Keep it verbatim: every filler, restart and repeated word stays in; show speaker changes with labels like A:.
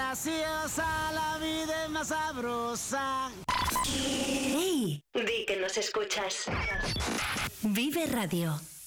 A: graciosa, la vida es más sabrosa.
B: ¡Hey! Di que nos escuchas. Vive Radio.